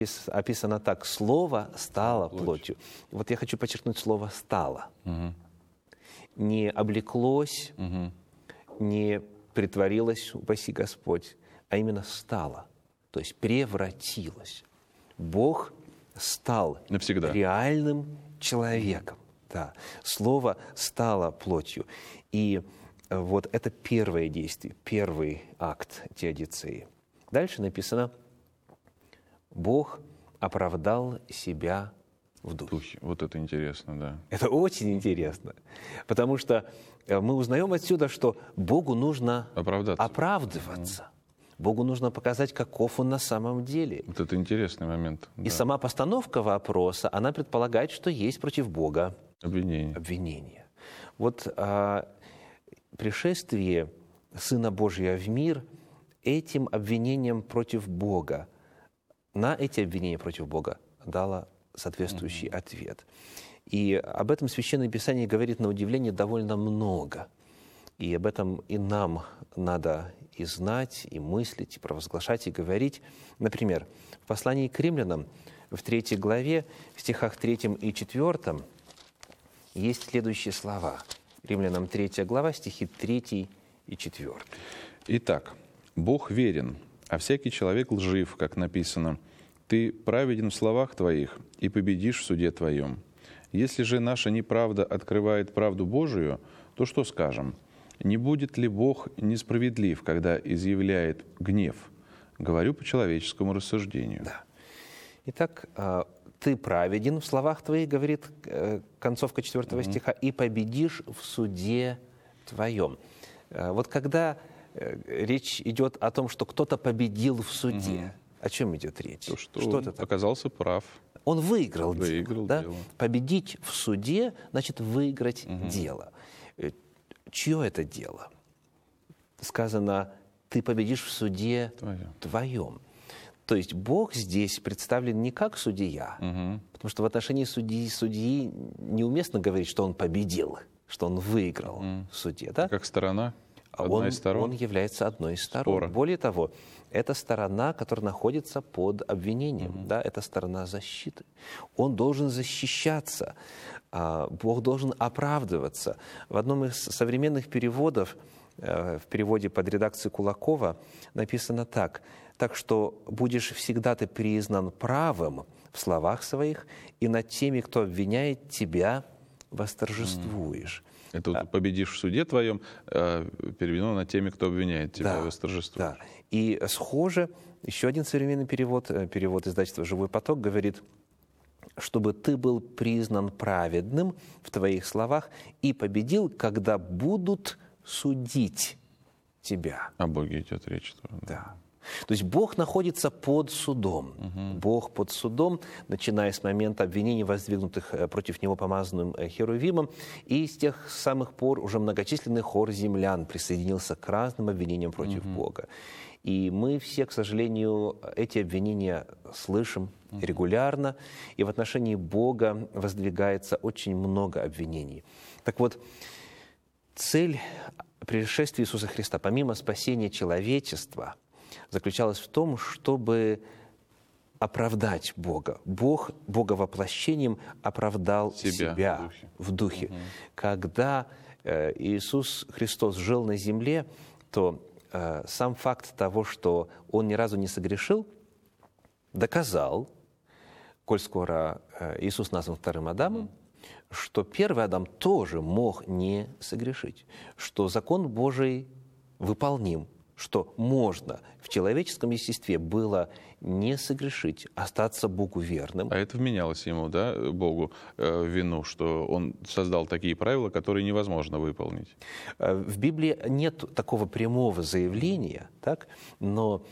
описано так: «Слово стало плотью». Вот я хочу подчеркнуть слово «стало». Не облеклось, не притворилось, упаси Господь, а именно стало, то есть превратилось. Бог стал навсегда реальным человеком. Да. Слово стало плотью. И вот это первое действие, первый акт теодицеи. Дальше написано: Бог оправдал себя в духе. Вот это интересно, да. Это очень интересно, потому что мы узнаем отсюда, что Богу нужно оправдываться. Богу нужно показать, каков Он на самом деле. Вот это интересный момент. И сама постановка вопроса, она предполагает, что есть против Бога обвинение. Вот пришествие Сына Божия в мир этим обвинением против Бога, на эти обвинения против Бога дало соответствующий ответ. И об этом Священное Писание говорит, на удивление, довольно много. И об этом и нам надо и знать, и мыслить, и провозглашать, и говорить. Например, в послании к римлянам, в 3 главе, в стихах 3 и 4 есть следующие слова. Римлянам 3 глава, стихи 3 и 4. «Итак, Бог верен, а всякий человек лжив, как написано. Ты праведен в словах твоих и победишь в суде твоем. Если же наша неправда открывает правду Божию, то что скажем? Не будет ли Бог несправедлив, когда изъявляет гнев? Говорю по человеческому рассуждению». Да. Итак, ты праведен в словах твоих, говорит концовка 4 стиха, и победишь в суде твоем. Вот когда речь идет о том, что кто-то победил в суде, о чем идет речь? То, что он оказался прав. Он выиграл дело. Да? Победить в суде значит выиграть дело. Чье это дело? Сказано, ты победишь в суде твоем. То есть Бог здесь представлен не как судья, потому что в отношении судьи неуместно говорить, что он победил, что он выиграл в суде. Да? Как сторона? Одна из сторон? Он является одной из сторон. Спора. Более того, это сторона, которая находится под обвинением. Да? Это сторона защиты. Он должен защищаться. Бог должен оправдываться. В одном из современных переводов, в переводе под редакцией Кулакова, написано так: «Так что будешь всегда ты признан правым в словах своих, и над теми, кто обвиняет тебя, восторжествуешь». Это вот победишь в суде твоем, переведено над теми, кто обвиняет тебя, восторжествуешь. Да. И схоже, еще один современный перевод, перевод издательства «Живой поток», говорит: чтобы ты был признан праведным в твоих словах и победил, когда будут судить тебя. О Боге идет речь. Да. То есть Бог находится под судом. Бог под судом, начиная с момента обвинений, воздвигнутых против Него помазанным Херувимом, и с тех самых пор уже многочисленный хор землян присоединился к разным обвинениям против Бога. И мы все, к сожалению, эти обвинения слышим регулярно, и в отношении Бога воздвигается очень много обвинений. Так вот, цель пришествия Иисуса Христа, помимо спасения человечества, заключалась в том, чтобы оправдать Бога. Бог боговоплощением оправдал себя в духе. Когда Иисус Христос жил на земле, то сам факт того, что Он ни разу не согрешил, доказал, коль скоро Иисус назван вторым Адамом, что первый Адам тоже мог не согрешить, что закон Божий выполним, что можно в человеческом естестве было не согрешить, остаться Богу верным. А это вменялось ему, да, Богу, в вину, что он создал такие правила, которые невозможно выполнить? В Библии нет такого прямого заявления, так? Но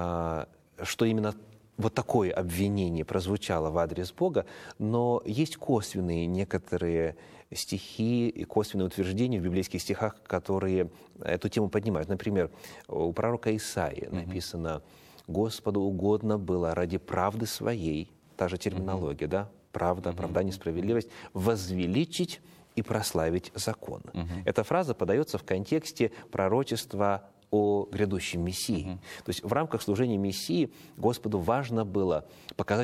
что именно вот такое обвинение прозвучало в адрес Бога, но есть косвенные некоторые стихи и косвенные утверждения в библейских стихах, которые эту тему поднимают. Например, у пророка Исаии написано: «Господу угодно было ради правды своей», та же терминология, да, правда, оправдание, справедливость, возвеличить и прославить закон. Эта фраза подается в контексте пророчества о грядущем Мессии. То есть в рамках служения Мессии Господу важно было показать,